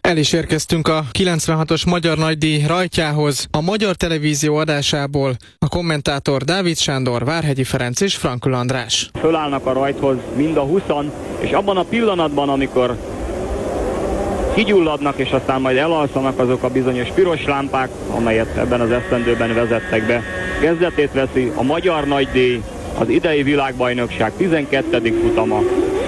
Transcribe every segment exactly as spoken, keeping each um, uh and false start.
El is érkeztünk a kilencvenhatos Magyar Nagydíj rajtjához, a Magyar Televízió adásából. A kommentátor Dávid Sándor, Várhegyi Ferenc és Frankl András. Fölállnak a rajthoz mind a huszan, és abban a pillanatban, amikor kigyulladnak, és aztán majd elalszanak azok a bizonyos piros lámpák, amelyet ebben az esztendőben vezettek be, kezdetét veszi a Magyar Nagydíj, az idei világbajnokság tizenkettedik futama.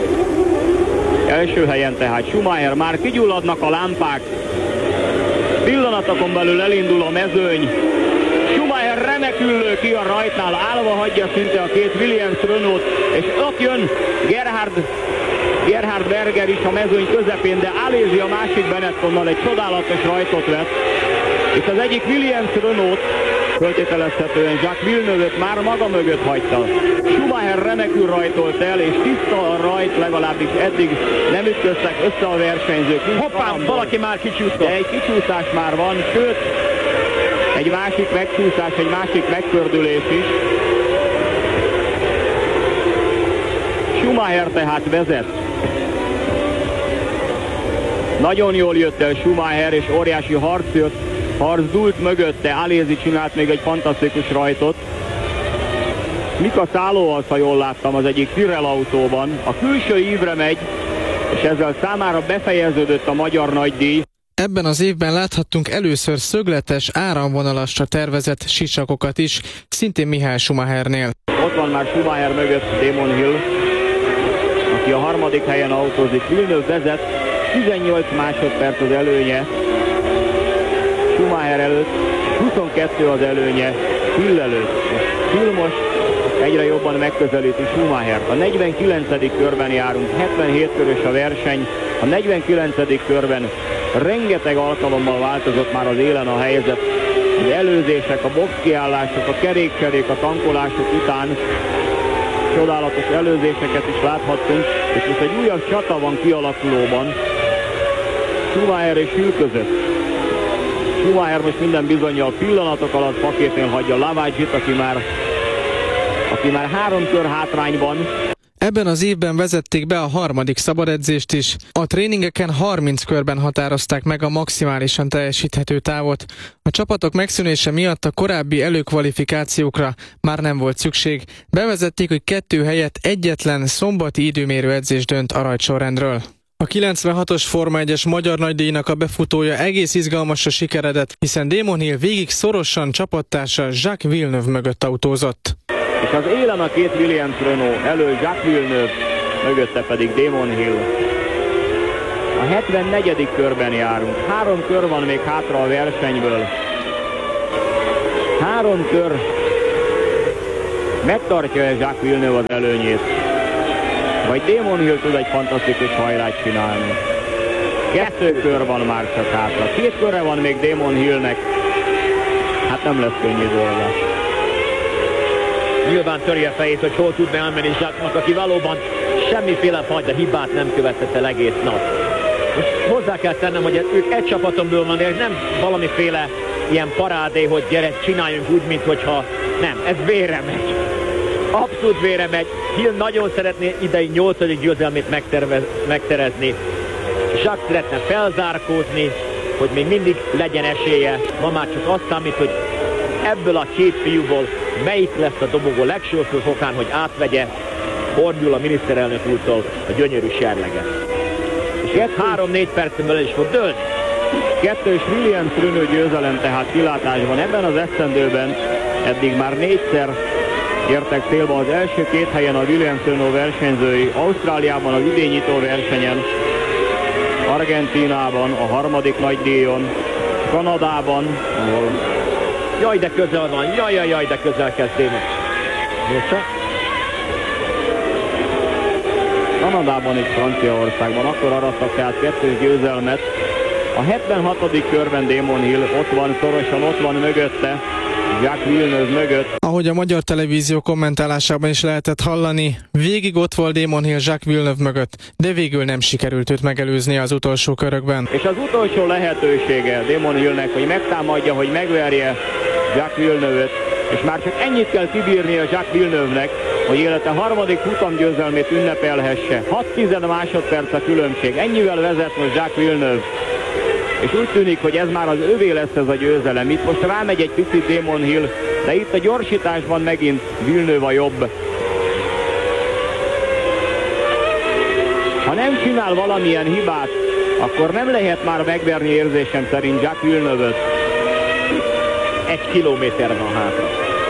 Első helyen tehát Schumacher, már kigyulladnak a lámpák, pillanatokon belül elindul a mezőny, Schumacher remekül lő ki a rajtnál, állva hagyja szinte a két Williams Renault, és ott jön Gerhard, Gerhard Berger is a mezőny közepén, de Alesi a másik Benettonnal egy csodálatos rajtot vett, és az egyik Williams Renault föltételezhetően Jacques Villeneuve-öt már maga mögött hagyta. Schumacher remekül rajtolt el, és tiszta a rajt, legalábbis eddig nem ütköztek össze a versenyzők. Hoppá, valaki már kicsúszott. De egy kicsúszás már van, sőt, egy másik megcsúszás, egy másik megpördülés is. Schumacher tehát vezet. Nagyon jól jött el Schumacher, és óriási harc jött. Harc dúlt mögötte, Alesi csinált még egy fantasztikus rajtot. Mika Salo az, ha jól láttam, az egyik Tyrrell autóban. A külső ívre megy, és ezzel számára befejeződött a Magyar Nagydíj. Ebben az évben láthattunk először szögletes, áramvonalasra tervezett sicsakokat is, szintén Michael Schumachernél. Ott van már Schumacher mögött Damon Hill, aki a harmadik helyen autózik. Villeneuve vezet, tizennyolc másodperc az előnye Schumacher előtt, huszonkettő az előnye Hill előtt. Hill most egyre jobban megközelíti Schumachert. A negyvenkilencedik körben járunk, hetvenhét körös a verseny. A negyvenkilencedik körben rengeteg alkalommal változott már az élen a helyzet. Az előzések, a boxkiállások, a kerékcserék, a tankolások után csodálatos előzéseket is láthattunk, és most egy újabb csata van kialakulóban Schumacher és Hill között. Schumacher most minden bizonnyal pillanatok alatt pakétnél hagyja Lavaggyit, aki már, aki már három kör hátrányban. Ebben az évben vezették be a harmadik szabadedzést is. A tréningeken harminc körben határozták meg a maximálisan teljesíthető távot. A csapatok megszűnése miatt a korábbi előkvalifikációkra már nem volt szükség. Bevezették, hogy kettő helyett egyetlen szombati időmérő edzés dönt a rajtsorrendről. A kilencvenhatos Forma egyes Magyar Nagydíjnak a befutója egész izgalmasra sikeredett, hiszen Damon Hill végig szorosan csapattársa Jacques Villeneuve mögött autózott. És az élen a két Williams Renault, elő Jacques Villeneuve, mögötte pedig Damon Hill. A hetvennegyedik körben járunk, három kör van még hátra a versenyből. Három kör, megtartja-e Jacques Villeneuve az előnyét? Vagy Damon Hill tud egy fantasztikus hajrást csinálni. Kettő kör van már csak hátra. Két körre van még Damon Hillnek. Hát nem lesz könnyű dolga. Nyilván törje a fejét, hogy hol tudna elmenni Jacques-nak, aki valóban semmiféle fajta hibát nem követett el egész nap. Most hozzá kell tennem, hogy ők egy csapatomból van, és nem valamiféle ilyen parádé, hogy gyere, csináljunk úgy, minthogyha nem, ez vére megy. Abszolút vére megy. Hill nagyon szeretné idei nyolcadik győzelmét megterezni. Jacques szeretne felzárkózni, hogy még mindig legyen esélye. Ma már csak azt számít, hogy ebből a két fiúból melyik lesz a dobogó legsőső fokán, hogy átvegye Hordyul a miniszterelnök úrtól a gyönyörű serleget. És ez három-négy percen belül is fog dőlni. Kettős Williams Renault győzelem tehát kilátásban. Ebben az esztendőben eddig már négyszer értek célba. Az első két helyen a Williams Renault versenyzői, Ausztráliában az idénynyitó versenyen, Argentínában a harmadik nagydíjon, Kanadában, ahol... Jaj, de közel van, jaj, jaj, jaj, de közel kezdődünk. Kanadában és Franciaországban, akkor arattak tehát kettős győzelmet. A hetvenhatodik körben Damon Hill ott van szorosan, ott van mögötte, Jacques Villeneuve mögött. Ahogy a Magyar Televízió kommentálásában is lehetett hallani, végig ott volt Damon Hill Jacques Villeneuve mögött, de végül nem sikerült őt megelőzni az utolsó körökben. És az utolsó lehetősége Damon Hillnek, hogy megtámadja, hogy megverje Jacques Villeneuve-öt, és már csak ennyit kell kibírni a Jacques Villeneuve-nek, hogy élete harmadik futamgyőzelmét ünnepelhesse. hat-tíz másodperc a különbség. Ennyivel vezet most Jacques Villeneuve. és úgy tűnik, hogy ez már az övé lesz ez a győzelem. Itt most rámegy egy picit Damon Hill, de itt a gyorsításban megint Villeneuve a jobb. Ha nem csinál valamilyen hibát, akkor nem lehet már megverni érzésem szerint Jacques Villeneuve-öt. Egy kilométer van hátra.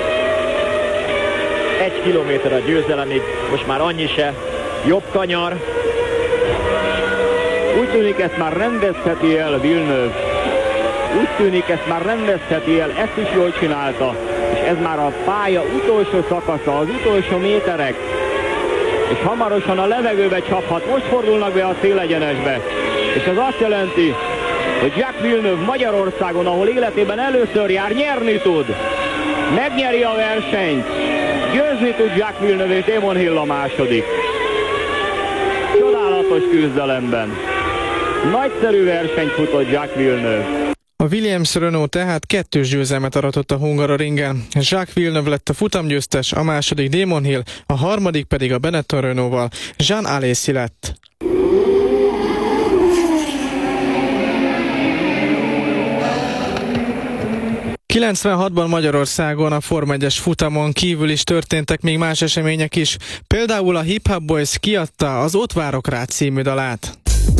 Egy kilométer a győzelemig, most már annyi se. Jobb kanyar. Úgy tűnik, ezt már nem vesztheti el Villeneuve. Úgy tűnik, ezt már nem vesztheti el, ezt is jól csinálta. És ez már a pálya utolsó szakasza, az utolsó méterek. És hamarosan a levegőbe csaphat. Most fordulnak be a célegyenesbe. És ez azt jelenti, hogy Jacques Villeneuve Magyarországon, ahol életében először jár, nyerni tud. Megnyeri a versenyt. Győzni tud Jacques Villeneuve, és Damon Hill a második. Csodálatos küzdelemben. Nagyszerű versenyt futott Jacques Villeneuve. A Williams-Renault tehát kettős győzelmet aratott a Hungaroringen. Jacques Villeneuve lett a futamgyőztes, a második Damon Hill, a harmadik pedig a Benetton Renault-val Jean Alesi lett. kilencvenhatban Magyarországon a Forma egyes futamon kívül is történtek még más események is. Például a Hip Hop Boys kiadta az Ott várok rád című dalát.